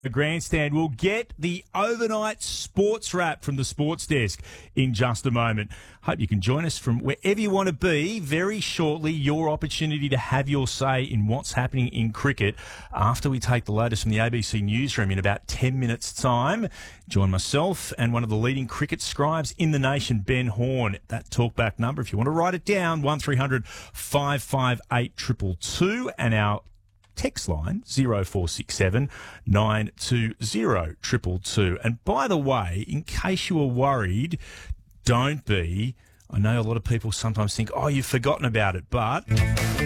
The grandstand will get the overnight sports wrap from the Sports Desk in just a moment. Hope you can join us from wherever you want to be. Very shortly, your opportunity to have your say in what's happening in cricket after we take the latest from the ABC newsroom in about 10 minutes' time. Join myself and one of the leading cricket scribes in the nation, Ben Horn. That talkback number, if you want to write it down, 1300 558 222, and our text line 0467 920 222. And by the way, in case you were worried, don't be. I know a lot of people sometimes think, oh, you've forgotten about it, but